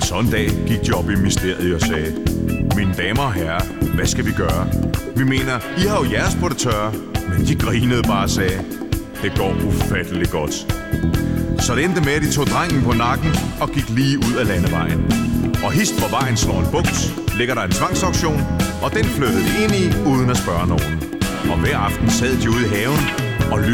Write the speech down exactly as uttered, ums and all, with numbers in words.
Men sådan en dag gik de op i mysteriet og sagde: mine damer og herrer, hvad skal vi gøre? Vi mener, I har jo jeres på det tørre. Men de grinede bare og sagde: det går ufatteligt godt. Så det endte med, at de tog drengen på nakken og gik lige ud af landevejen. Og hist hvor vejen slår en bugt, ligger der en tvangsauktion, og den flyttede de ind i uden at spørge nogen. Og hver aften sad de ude i haven og